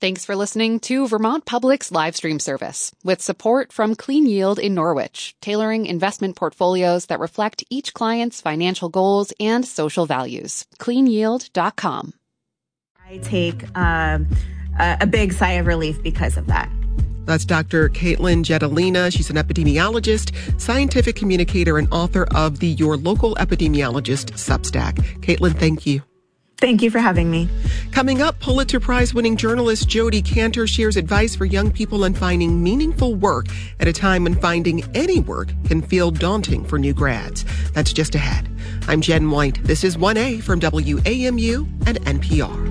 Thanks for listening to Vermont Public's live stream service with support from Clean Yield in Norwich, tailoring investment portfolios that reflect each client's financial goals and social values. CleanYield.com. I take a big sigh of relief because of that. That's Dr. Caitlin Jetelina. She's an epidemiologist, scientific communicator, and author of the Your Local Epidemiologist Substack. Caitlin, thank you. Thank you for having me. Coming up, Pulitzer Prize-winning journalist Jodi Kantor shares advice for young people on finding meaningful work at a time when finding any work can feel daunting for new grads. That's just ahead. I'm Jen White. This is 1A from WAMU and NPR.